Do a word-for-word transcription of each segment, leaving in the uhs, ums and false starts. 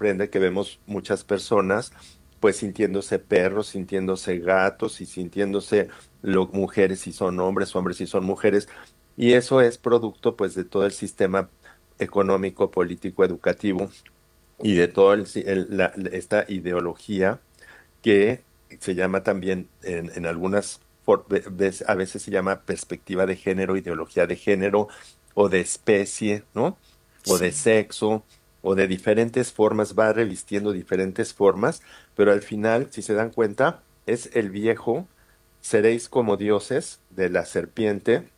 sorprende que vemos muchas personas pues sintiéndose perros, sintiéndose gatos y sintiéndose lo- mujeres si son hombres, hombres si son mujeres. Y eso es producto pues de todo el sistema económico, político, educativo y de toda esta ideología que se llama también en, en algunas, for- ve- ves- a veces se llama perspectiva de género, ideología de género o de especie, ¿no? O de Sí, sexo o de diferentes formas, va revistiendo diferentes formas, pero al final, si se dan cuenta, es el viejo, seréis como dioses de la serpiente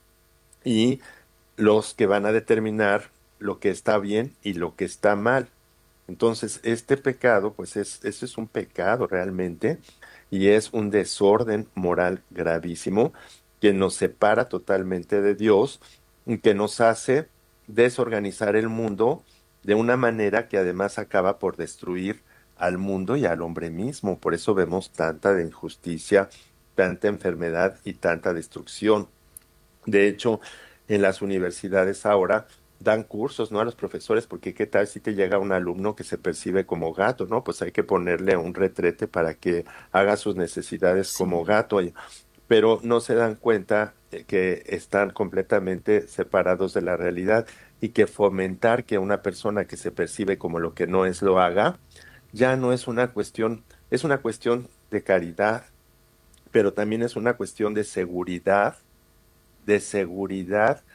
y los que van a determinar lo que está bien y lo que está mal. Entonces, este pecado, pues es, eso es un pecado realmente y es un desorden moral gravísimo que nos separa totalmente de Dios y que nos hace desorganizar el mundo de una manera que además acaba por destruir al mundo y al hombre mismo. Por eso vemos tanta de injusticia, tanta enfermedad y tanta destrucción. De hecho, en las universidades ahora dan cursos, ¿no? A los profesores, porque qué tal si te llega un alumno que se percibe como gato, ¿no? Pues hay que ponerle un retrete para que haga sus necesidades como sí, gato, y- pero no se dan cuenta eh, que están completamente separados de la realidad y que fomentar que una persona que se percibe como lo que no es lo haga, ya no es una cuestión, es una cuestión de caridad, pero también es una cuestión de seguridad, de seguridad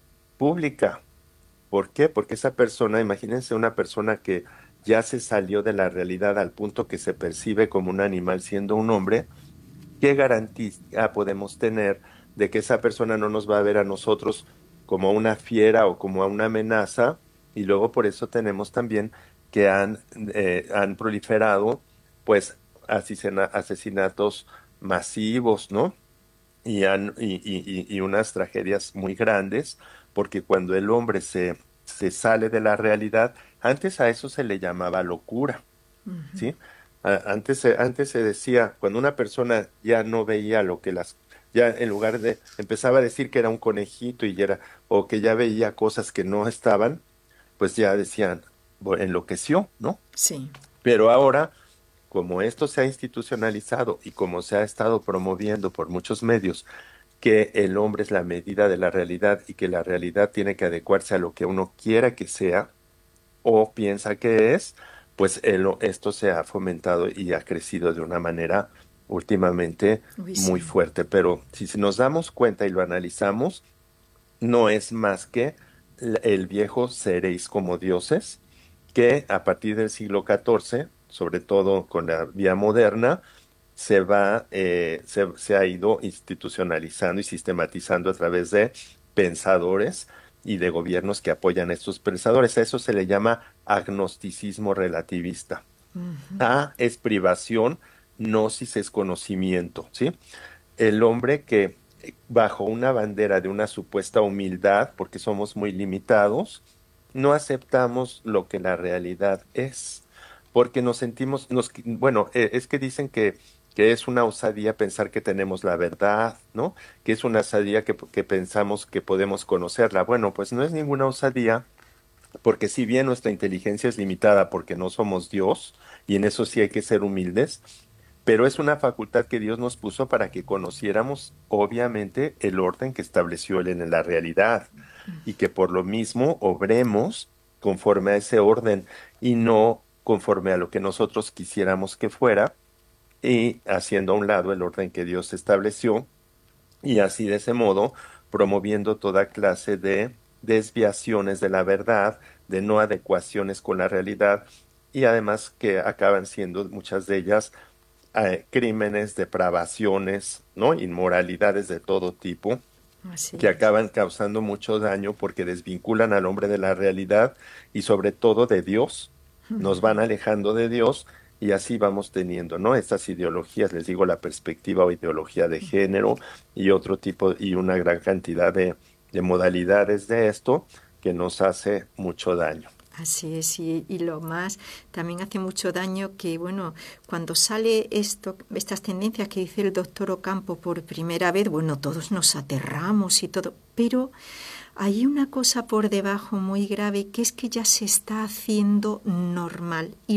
pública. ¿Por qué? Porque esa persona, imagínense una persona que ya se salió de la realidad al punto que se percibe como un animal siendo un hombre, ¿qué garantía podemos tener de que esa persona no nos va a ver a nosotros como una fiera o como a una amenaza? Y luego por eso tenemos también que han, eh, han proliferado pues asesina- asesinatos masivos, ¿no? y, han, y, y, y y unas tragedias muy grandes, porque cuando el hombre se, se sale de la realidad, antes a eso se le llamaba locura, ¿sí? A- Antes, se- antes se decía, cuando una persona ya no veía lo que las, ya en lugar de, empezaba a decir que era un conejito y ya era, o que ya veía cosas que no estaban, pues ya decían, "Bu- enloqueció, ¿no? sí. Pero ahora como esto se ha institucionalizado y como se ha estado promoviendo por muchos medios, que el hombre es la medida de la realidad y que la realidad tiene que adecuarse a lo que uno quiera que sea o piensa que es, pues el- esto se ha fomentado y ha crecido de una manera últimamente Uy, muy sí. fuerte. Pero si nos damos cuenta y lo analizamos, no es más que l- el viejo seréis como dioses, que a partir del siglo catorce, sobre todo con la vía moderna, se va, eh, se, se ha ido institucionalizando y sistematizando a través de pensadores y de gobiernos que apoyan a estos pensadores. A eso se le llama agnosticismo relativista. A es privación, gnosis es conocimiento, ¿sí? El hombre que eh, bajo una bandera de una supuesta humildad, porque somos muy limitados, no aceptamos lo que la realidad es, porque nos sentimos, nos, bueno, eh, es que dicen que, que es una osadía pensar que tenemos la verdad, ¿no? Que es una osadía que, que pensamos que podemos conocerla. Bueno, pues no es ninguna osadía, porque si bien nuestra inteligencia es limitada porque no somos Dios, y en eso sí hay que ser humildes, pero es una facultad que Dios nos puso para que conociéramos, obviamente, el orden que estableció Él en la realidad y que por lo mismo obremos conforme a ese orden y no conforme a lo que nosotros quisiéramos que fuera y haciendo a un lado el orden que Dios estableció y así de ese modo promoviendo toda clase de desviaciones de la verdad, de no adecuaciones con la realidad y además que acaban siendo muchas de ellas eh, crímenes, depravaciones, ¿no? Inmoralidades de todo tipo Así que es. acaban causando mucho daño porque desvinculan al hombre de la realidad y sobre todo de Dios. Nos van alejando de Dios y así vamos teniendo, ¿no? Estas ideologías, les digo, la perspectiva o ideología de género y otro tipo y una gran cantidad de, de modalidades de esto que nos hace mucho daño. Así es, y, y lo más, también hace mucho daño que, bueno, cuando sale esto, estas tendencias que dice el doctor Ocampo por primera vez, bueno, todos nos aterramos y todo, pero hay una cosa por debajo muy grave que es que ya se está haciendo normal. Y